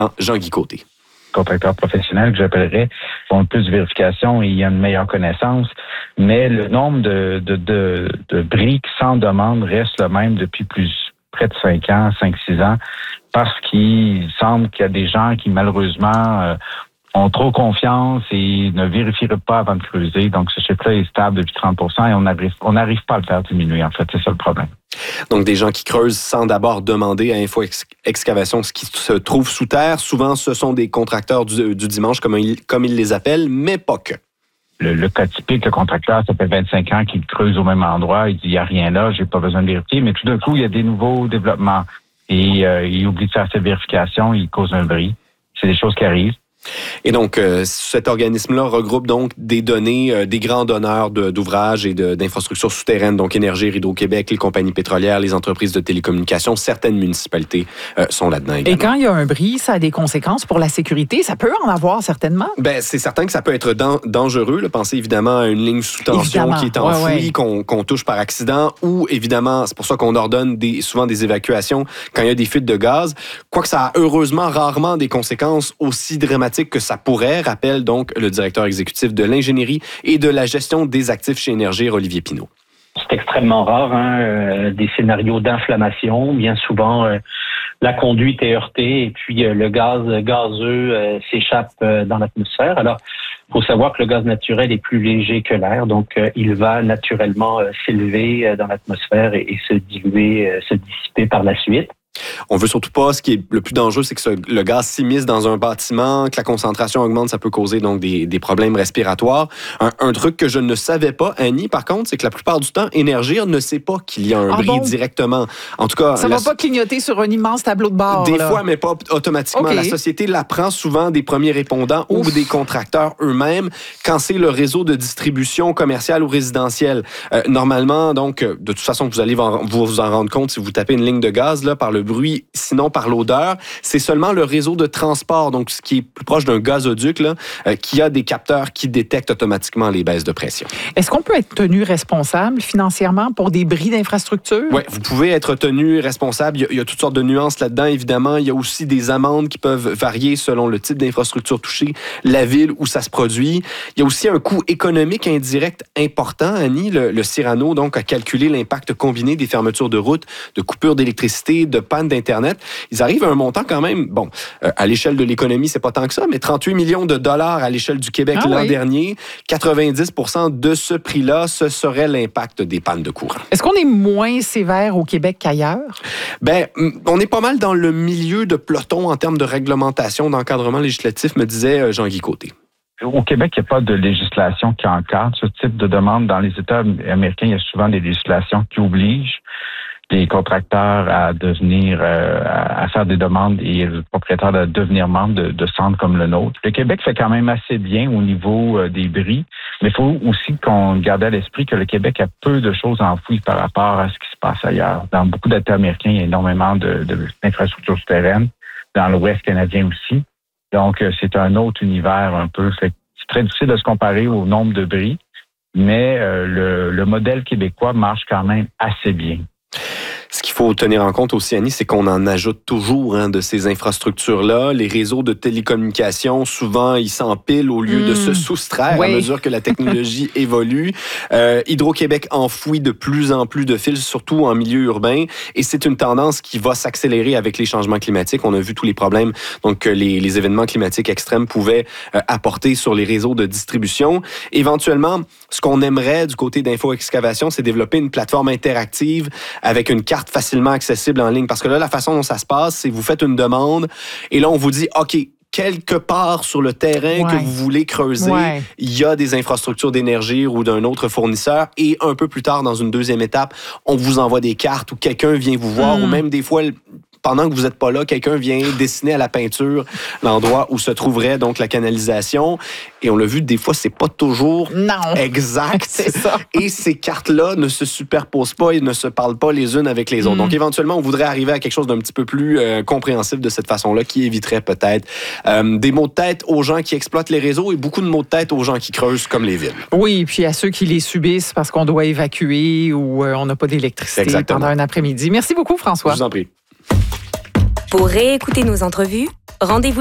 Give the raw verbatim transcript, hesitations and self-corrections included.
Jean-Guy Côté. Contracteurs professionnels que j'appellerais font plus de vérification et il y a une meilleure connaissance, mais le nombre de, de, de, de briques sans demande reste le même depuis plus près de cinq ans, cinq, six ans, parce qu'il semble qu'il y a des gens qui malheureusement euh, ont trop confiance et ne vérifieraient pas avant de creuser. Donc ce chiffre-là est stable depuis trente pour cent et on n'arrive on n'arrive pas à le faire diminuer. En fait, c'est ça le problème. Donc, des gens qui creusent sans d'abord demander à Info Excavation ce qui se trouve sous terre. Souvent, ce sont des contracteurs du, du dimanche, comme ils, comme ils les appellent, mais pas que. Le, le cas typique, le contracteur, ça fait vingt-cinq ans qu'il creuse au même endroit. Il dit, il n'y a rien là, j'ai pas besoin de vérifier. Mais tout d'un coup, il y a des nouveaux développements. Et euh, il oublie de faire cette vérification, il cause un bris. C'est des choses qui arrivent. Et donc, euh, cet organisme-là regroupe donc des données euh, des grands donneurs de, d'ouvrages et de, d'infrastructures souterraines, donc Énergir, Hydro-Québec, les compagnies pétrolières, les entreprises de télécommunications, certaines municipalités euh, sont là-dedans également. Et quand il y a un bris, ça a des conséquences pour la sécurité? Ça peut en avoir certainement? Ben, c'est certain que ça peut être dan- dangereux. Là. Pensez évidemment à une ligne sous tension évidemment. qui est enfouie, ouais, ouais. Qu'on, qu'on touche par accident, ou évidemment, c'est pour ça qu'on ordonne des, souvent des évacuations quand il y a des fuites de gaz. Quoique ça a heureusement rarement des conséquences aussi dramatiques que ça pourrait, rappelle donc le directeur exécutif de l'ingénierie et de la gestion des actifs chez Énergir, Olivier Pinault. C'est extrêmement rare, hein, euh, des scénarios d'inflammation. Bien souvent, euh, la conduite est heurtée et puis euh, le gaz gazeux euh, s'échappe euh, dans l'atmosphère. Alors, il faut savoir que le gaz naturel est plus léger que l'air, donc euh, il va naturellement euh, s'élever euh, dans l'atmosphère et, et se diluer, euh, se dissiper par la suite. On veut surtout pas, ce qui est le plus dangereux, c'est que ce, le gaz s'immisce dans un bâtiment, que la concentration augmente, ça peut causer donc des, des problèmes respiratoires. Un, un truc que je ne savais pas, Annie, par contre, c'est que la plupart du temps, Énergir ne sait pas qu'il y a un ah bris bon? directement. En tout cas, ça ne va pas clignoter sur un immense tableau de bord. Des là. fois, mais pas automatiquement. Okay. La société l'apprend souvent des premiers répondants Ouf. ou des contracteurs eux-mêmes quand c'est le réseau de distribution commerciale ou résidentielle. Euh, normalement, donc, de toute façon, vous allez vous, vous en rendre compte si vous tapez une ligne de gaz là, par le bruit, sinon par l'odeur. C'est seulement le réseau de transport, donc ce qui est plus proche d'un gazoduc, là, euh, qui a des capteurs qui détectent automatiquement les baisses de pression. Est-ce qu'on peut être tenu responsable financièrement pour des bris d'infrastructure? Oui, vous pouvez être tenu responsable. Il y, a, il y a toutes sortes de nuances là-dedans, évidemment. Il y a aussi des amendes qui peuvent varier selon le type d'infrastructure touchée, la ville où ça se produit. Il y a aussi un coût économique indirect important. Annie, le, le Cyrano, donc, a calculé l'impact combiné des fermetures de routes, de coupures d'électricité, de panne d'Internet. Ils arrivent à un montant quand même, bon, euh, à l'échelle de l'économie, c'est pas tant que ça, mais trente-huit millions de dollars à l'échelle du Québec ah, l'an oui. dernier. quatre-vingt-dix pour cent de ce prix-là, ce serait l'impact des pannes de courant. Est-ce qu'on est moins sévère au Québec qu'ailleurs? Ben, on est pas mal dans le milieu de peloton en termes de réglementation, d'encadrement législatif, me disait Jean-Guy Côté. Au Québec, il n'y a pas de législation qui encadre ce type de demande. Dans les États américains, il y a souvent des législations qui obligent les contracteurs à devenir, euh, à faire des demandes et les propriétaires à devenir membres de, de centres comme le nôtre. Le Québec fait quand même assez bien au niveau euh, des bris, mais il faut aussi qu'on garde à l'esprit que le Québec a peu de choses enfouies par rapport à ce qui se passe ailleurs. Dans beaucoup d'États américains, il y a énormément de, de, d'infrastructures souterraines, dans l'Ouest canadien aussi. Donc, euh, c'est un autre univers un peu. C'est très difficile de se comparer au nombre de bris, mais euh, le, le modèle québécois marche quand même assez bien. Ce qu'il faut tenir en compte aussi, Annie, c'est qu'on en ajoute toujours hein, de ces infrastructures-là. Les réseaux de télécommunications, souvent, ils s'empilent au lieu mmh. de se soustraire oui. à mesure que la technologie évolue. Euh, Hydro-Québec enfouit de plus en plus de fils, surtout en milieu urbain. Et c'est une tendance qui va s'accélérer avec les changements climatiques. On a vu tous les problèmes donc, que les, les événements climatiques extrêmes pouvaient euh, apporter sur les réseaux de distribution. Éventuellement, ce qu'on aimerait du côté d'Info Excavation, c'est développer une plateforme interactive avec une carte facilement accessible en ligne. Parce que là, la façon dont ça se passe, c'est que vous faites une demande et là, on vous dit, OK, quelque part sur le terrain ouais. que vous voulez creuser, ouais. il y a des infrastructures d'énergie ou d'un autre fournisseur et un peu plus tard, dans une deuxième étape, on vous envoie des cartes ou quelqu'un vient vous voir mmh. ou même des fois... pendant que vous n'êtes pas là, quelqu'un vient dessiner à la peinture l'endroit où se trouverait donc la canalisation. Et on l'a vu, des fois, c'est pas toujours non. exact. C'est ça. Et ces cartes-là ne se superposent pas et ne se parlent pas les unes avec les autres. Mm. Donc, éventuellement, on voudrait arriver à quelque chose d'un petit peu plus euh, compréhensif de cette façon-là, qui éviterait peut-être euh, des maux de tête aux gens qui exploitent les réseaux et beaucoup de maux de tête aux gens qui creusent comme les villes. Oui, puis à ceux qui les subissent parce qu'on doit évacuer ou euh, on n'a pas d'électricité Exactement. pendant un après-midi. Merci beaucoup, François. Je vous en prie. Pour réécouter nos entrevues, Rendez-vous